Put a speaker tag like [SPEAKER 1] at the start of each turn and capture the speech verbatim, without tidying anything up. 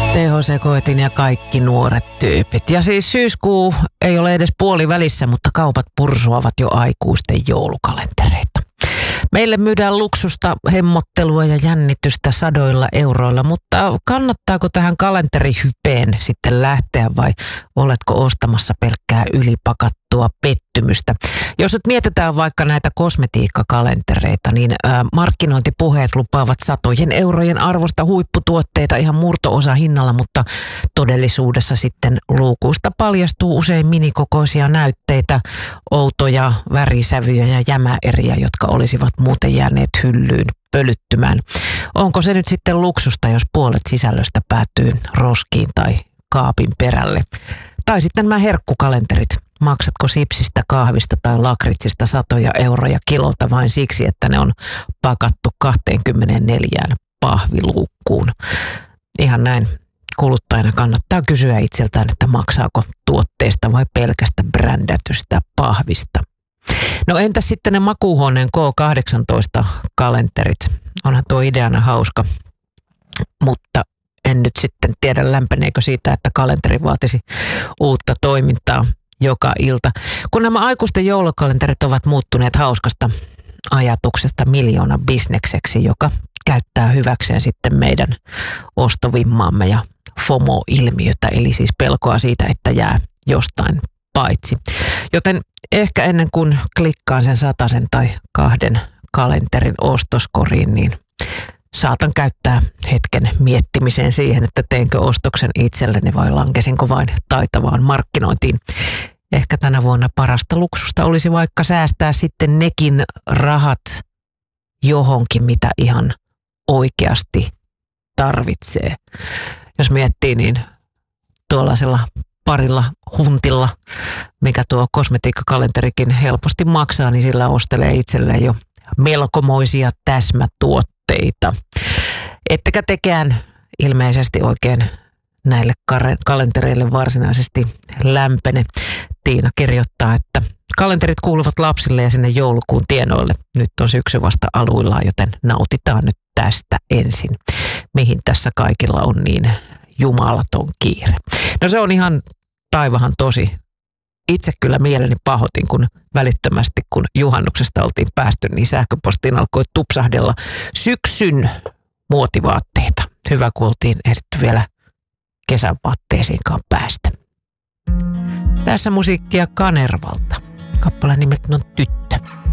[SPEAKER 1] Teho Sekoitin ja kaikki nuoret tyypit. Ja siis syyskuu ei ole edes puoli välissä, mutta kaupat pursuavat jo aikuisten joulukalentereita. Meille myydään luksusta, hemmottelua ja jännitystä sadoilla euroilla, mutta kannattaako tähän kalenterihypeen sitten lähteä vai oletko ostamassa pelkkää ylipakattua pettymystä? Jos nyt mietitään vaikka näitä kosmetiikkakalentereita, niin ää, markkinointipuheet lupaavat satojen eurojen arvosta huipputuotteita ihan murto-osa hinnalla, mutta todellisuudessa sitten luukuista paljastuu usein minikokoisia näytteitä, outoja värisävyjä ja jämäeriä, jotka olisivat muuten jääneet hyllyyn pölyttymään. Onko se nyt sitten luksusta, jos puolet sisällöstä päätyy roskiin tai kaapin perälle? Tai sitten nämä herkkukalenterit. Maksatko sipsistä, kahvista tai lakritsista satoja euroja kilolta vain siksi, että ne on pakattu kaksikymmentäneljä pahviluukkuun? Ihan näin kuluttajana kannattaa kysyä itseltään, että maksaako tuotteesta vai pelkästä brändätystä pahvista. No entäs sitten ne makuuhuoneen K kahdeksantoista kalenterit? Onhan tuo ideana hauska, mutta en nyt sitten tiedä lämpeneekö siitä, että kalenteri vaatisi uutta toimintaa joka ilta. Kun nämä aikuisten joulukalenterit ovat muuttuneet hauskasta ajatuksesta miljoona bisnekseksi, joka käyttää hyväkseen sitten meidän ostovimmaamme ja FOMO-ilmiötä, eli siis pelkoa siitä, että jää jostain paitsi. Joten ehkä ennen kuin klikkaan sen satasen tai kahden kalenterin ostoskoriin, niin saatan käyttää hetken miettimiseen siihen, että teenkö ostoksen itselleni vai lankesinko vain taitavaan markkinointiin. Ehkä tänä vuonna parasta luksusta olisi vaikka säästää sitten nekin rahat johonkin, mitä ihan oikeasti tarvitsee. Jos miettii, niin tuollaisella parilla huntilla, mikä tuo kosmetiikkakalenterikin helposti maksaa, niin sillä ostelee itselleen jo melkomoisia täsmätuotteita. Ettekä tekään ilmeisesti oikein näille kalentereille varsinaisesti lämpene. Tiina kirjoittaa, että kalenterit kuuluvat lapsille ja sinne joulukuun tienoille. Nyt on syksy vasta aluillaan, joten nautitaan nyt tästä ensin. Mihin tässä kaikilla on niin jumalaton kiire? No se on ihan taivahan tosi. Itse kyllä mieleni pahoitin, kun välittömästi, kun juhannuksesta oltiin päästy, niin sähköpostiin alkoi tupsahdella syksyn muotivaatteita. Hyvä, kun oltiin ehditty vielä kesän vaatteisiinkaan päästä. Tässä musiikkia Kanervalta. Kappaleen nimet on Tyttö.